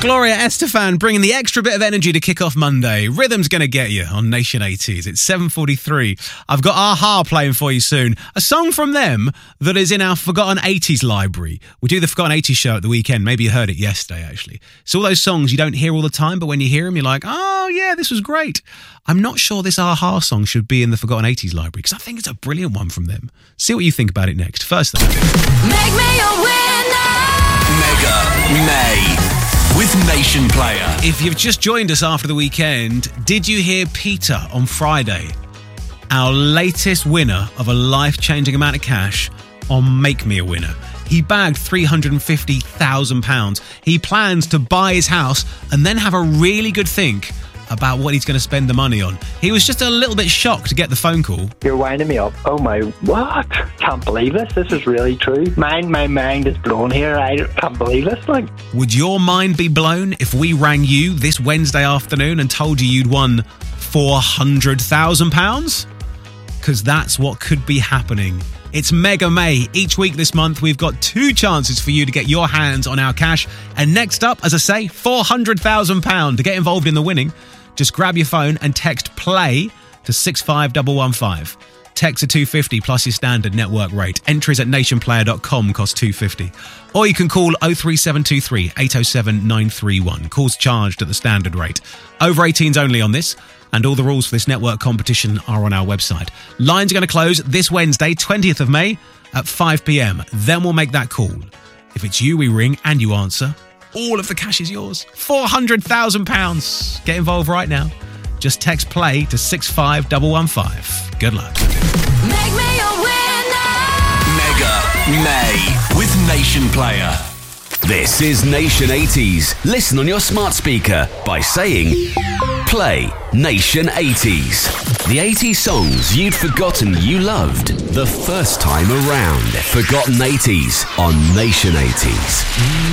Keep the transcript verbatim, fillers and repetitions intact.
Gloria Estefan bringing the extra bit of energy to kick off Monday. Rhythm's going to get you on Nation eighties. It's seven forty-three. I've got a-ha playing for you soon. A song from them that is in our Forgotten eighties library. We do the Forgotten eighties show at the weekend. Maybe you heard it yesterday, actually. It's all those songs you don't hear all the time, but when you hear them, you're like, oh, yeah, this was great. I'm not sure this a-ha song should be in the Forgotten eighties library because I think it's a brilliant one from them. See what you think about it next. First, though. Make me a winner! Mega May with Nation Player. If you've just joined us after the weekend, did you hear Peter on Friday? Our latest winner of a life-changing amount of cash on Make Me a Winner. He bagged three hundred fifty thousand pounds. He plans to buy his house and then have a really good think about what he's going to spend the money on. He was just a little bit shocked to get the phone call. You're winding me up. Oh my, what? Can't believe this. This is really true. Mind, my mind is blown here. I can't believe this. Like, would your mind be blown if we rang you this Wednesday afternoon and told you you'd won four hundred thousand pounds? Because that's what could be happening. It's Mega May. Each week this month, we've got two chances for you to get your hands on our cash. And next up, as I say, four hundred thousand pounds. To get involved in the winning, just grab your phone and text PLAY to six five one one five. Text are two hundred fifty plus your standard network rate. Entries at nation player dot com cost two hundred fifty. Or you can call oh three seven two three, eight oh seven, nine three one. Calls charged at the standard rate. Over eighteens only on this. And all the rules for this network competition are on our website. Lines are going to close this Wednesday, twentieth of May at five p.m. Then we'll make that call. If it's you we ring and you answer, all of the cash is yours. four hundred thousand pounds. Get involved right now. Just text PLAY to six five one one five. Good luck. Make me a winner! Mega May with Nation Player. This is Nation eighties. Listen on your smart speaker by saying Play Nation eighties. The eighties songs you'd forgotten you loved the first time around. Forgotten eighties on Nation eighties.